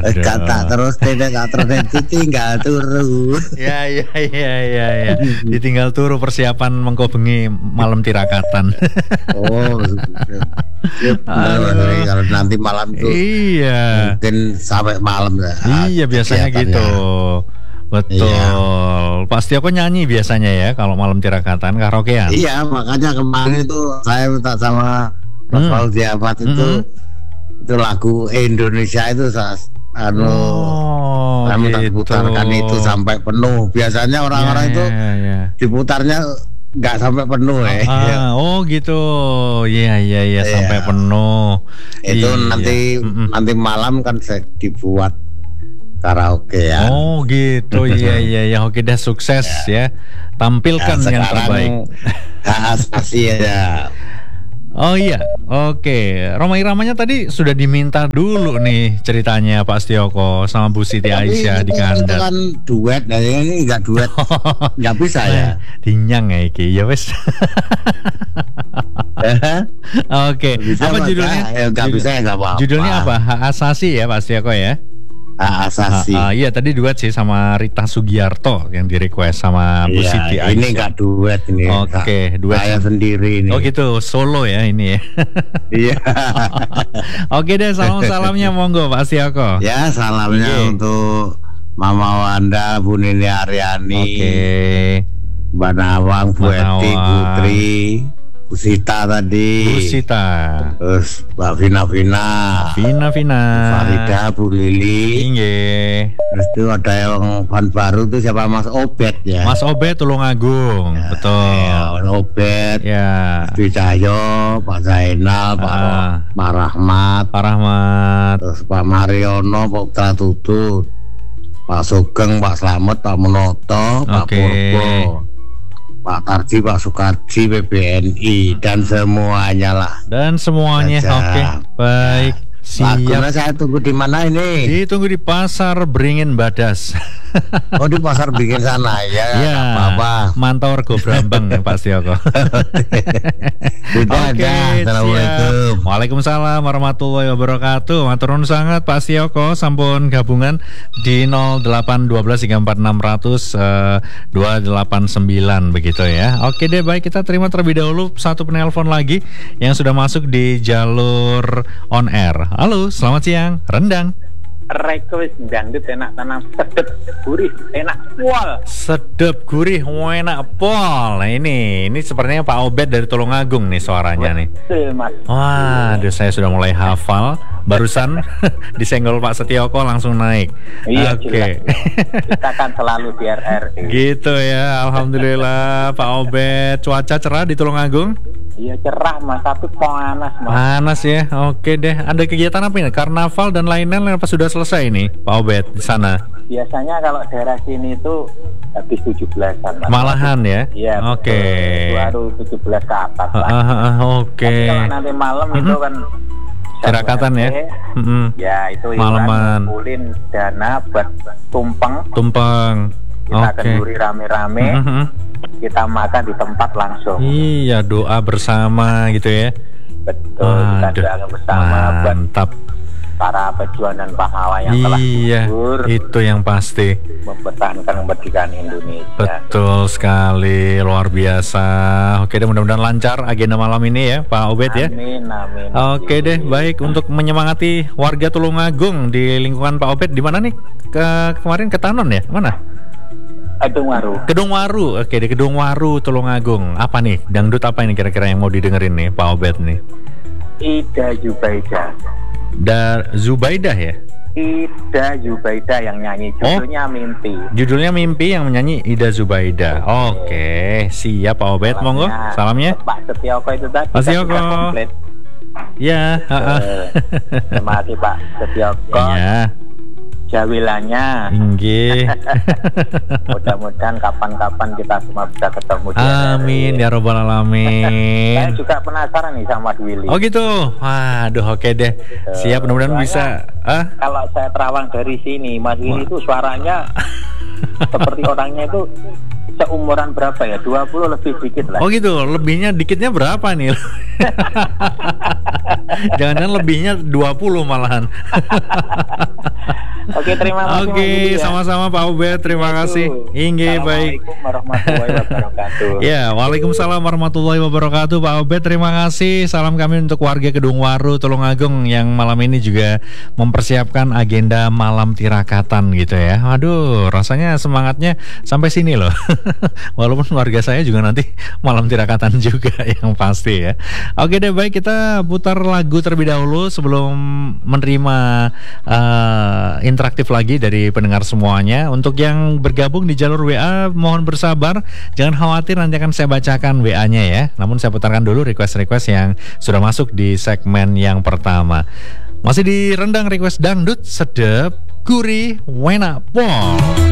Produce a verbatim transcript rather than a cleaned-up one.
Waduh. Kata terus tidak tak terus ditinggal turu. Ya ya ya ya ya. Ditinggal turu persiapan mengko bengi malam tirakatan. Oh, siap. Kalau nanti malam tuh. Iya. Mungkin sampai malam ya. Iya biasanya gitu. Betul. Iya. Pasti aku nyanyi biasanya ya kalau malam tirakatan karaokean. Iya, makanya kemarin itu saya minta sama Mas Fauzi Ahmad itu hmm. itu lagu Indonesia itu saya anu oh, saya minta gitu. putarkan itu sampai penuh. Biasanya orang-orang yeah, itu yeah, yeah. diputarnya nggak sampai penuh ya. Ah, oh gitu. Iya iya iya sampai penuh. Itu iya. nanti mm-mm. nanti malam kan saya dibuat karaoke ya. Oh gitu. Iya iya ya. Oke dah sukses ya. ya. Tampilkan ya, yang terbaik. Asasi ya. Oh iya. Oke. Roma Iramanya tadi sudah diminta dulu nih ceritanya Pak Setioko sama Bu Siti Aisyah di kandang. Itu kan duet, nah ini enggak duet. Enggak bisa ya. Dinyang ya iki. Ya wes. Oke. Apa judulnya? Ya, enggak bisa ya enggak apa-apa. Judulnya apa? Hak Asasi ya Pak Setioko ya. Asasi. Ah, ah, iya tadi duet sih sama Rita Sugiarto yang di request sama Bu iya, Siti Aisyah. Ini enggak duet ini. Oke, okay, duet saya sendiri ini. Oh gitu, solo ya ini ya. Iya. Oke deh, salam-salamnya monggo Pak Setioko. Ya, salamnya okay. untuk Mama Wanda, Bu Nini Aryani. Oke. Okay. Mbak Nawang, Bu Eti, Putri, Bu Sita tadi. Bu Sita. Terus Mbak Vina Vina. Vina Vina. Farida, Bu Lili. Inge. Terus itu ada yang fan baru tuh siapa Mas Obet ya. Mas Obet Tulungagung. Ya, betul. Ya, Mas Obet. Ya. Dwi Cahyo, Pak Zainal, Pak ah. Pak Rahmat. Pak Rahmat. Terus Pak Mariono, Pak Putra Tutut. Pak Sugeng, Pak Slamet, Pak Menoto, Pak okay. Purbo. Pak Tarji, Pak Sukarji, B B N I dan semuanya lah. Dan semuanya, oke, okay. Baik. Siap. Lagunya saya tunggu di mana ini? Ditunggu di Pasar Beringin Badas. Oh di Pasar Beringin sana ya. Ya. Apa-apa. Mantau rego Brambang ya Pak Setioko. Oke, Assalamualaikum. Waalaikumsalam warahmatullahi wabarakatuh. Matur nuwun sangat Pak Setioko sampun gabungan di nol delapan satu dua tiga empat enam nol nol dua delapan sembilan begitu ya. Oke deh baik kita terima terlebih dahulu satu penelpon lagi yang sudah masuk di jalur on air. Halo, selamat siang. Rendang. Request dangdut enak tanam sedep gurih enak pol. Sedep gurih enak pol. Nah ini ini sepertinya Pak Obed dari Tulungagung nih suaranya nih. Betul Mas. Wah, aduh saya sudah mulai hafal. Barusan disenggol Pak Setioko langsung naik. Iya, oke. Okay. Kita kan selalu di R R. Gitu ya, alhamdulillah Pak Obed. Cuaca cerah di Tulungagung? Iya cerah Mas, tapi panas Mas. Panas ya, oke deh. Ada kegiatan apa ini? Karnaval dan lain-lain apa sudah selesai nih Pak Obed di sana? Biasanya kalau daerah sini itu habis tujuh belasan Mas. Malahan ya? Iya. Oke. Okay. Baru tujuh belas ke atas Pak. Uh, uh, uh, oke. Okay. Tapi kalau nanti malam mm-hmm. itu kan tirakatan ya? Mm-hmm. Ya itu malaman. Ngumpulin dana buat tumpeng. Tumpeng. Kita okay. kenduri rame-rame. Mm-hmm. Kita makan di tempat langsung. Iya, doa bersama gitu ya. Betul, kita doa bersama. Mantap. Para pejuang dan pahlawan yang iya, telah gugur. Itu yang pasti. Mempertahankan kemerdekaan Indonesia. Betul sekali, luar biasa. Oke deh, mudah-mudahan lancar agenda malam ini ya, Pak Obed ya. Amin, amin. Oke deh, baik untuk menyemangati warga Tulungagung di lingkungan Pak Obed di mana nih? Ke kemarin ke Tanon ya? Mana? Gedung Waru. Gedung Waru, oke di Gedung Waru Tulungagung. Apa nih? Dangdut apa ini kira-kira yang mau didengerin nih, Pak Obed nih? Ida Zubaidah. Da Zubaidah ya? Ida Zubaidah yang nyanyi. Judulnya oh, Mimpi. Judulnya Mimpi yang menyanyi Ida Zubaidah. Oke, okay. Siap Pak Obed, monggo. Salamnya. Pak Setioko itu tadi. Pak Setioko. Ya. Terima kasih Pak Setioko. Ya. Jawilannya. Inggih. Mudah-mudahan kapan-kapan kita semua bisa ketemu. Amin ya robbal alamin. Saya juga penasaran nih sama Willy. Oh gitu. Waduh, oke deh. Siap, mudah-mudahan bisa. Ah? Kalau saya terawang dari sini, Mas Willy itu suaranya seperti orangnya itu seumuran berapa ya? dua puluh lebih dikit lah. Oh gitu, lebihnya dikitnya berapa nih? Jangan-jangan lebihnya dua puluh malahan. Oke, terima kasih. Oke, ya. sama-sama Pak Ubed, terima kasih. Inge, baik. Assalamualaikum warahmatullahi wabarakatuh. Ya, waalaikumsalam warahmatullahi wabarakatuh Pak Ubed, terima kasih. Salam kami untuk warga Kedungwaru, Tulungagung yang malam ini juga mempersiapkan agenda malam tirakatan gitu ya. Aduh, rasanya semangatnya sampai sini loh. Walaupun warga saya juga nanti malam tirakatan juga yang pasti ya. Oke deh, baik, kita putar lagu terlebih dahulu sebelum menerima uh, interaktif lagi dari pendengar semuanya. Untuk yang bergabung di jalur W A, mohon bersabar, jangan khawatir, nanti akan saya bacakan W A-nya ya. Namun saya putarkan dulu request-request yang sudah masuk di segmen yang pertama. Masih di Rendang Request Dangdut Sedep Gurih Wena Pol.